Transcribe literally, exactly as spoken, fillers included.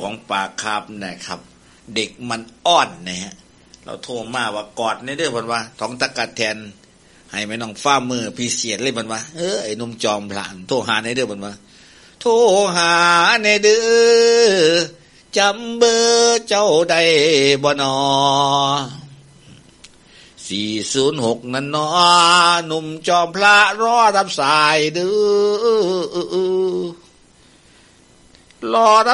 ของปากคาบนะครับเด็กมันอ้อนนะฮะเราโทรมาว่ากอดในเด้อเพิ่นว่าท้องตะกัดแทนให้แม่น้องฟ้ามือพิเศษเลยเพิ่นว่าเออไอ้หนุ่มจอมพลานโทรหาในเด้อเพิ่นว่าโทรหาในเด้อจำเบอร์เจ้าได้บ่นอสี่ศูนย์หกนั่นนอหนุ่มจอมพระรอรับสายเด้อรอรับ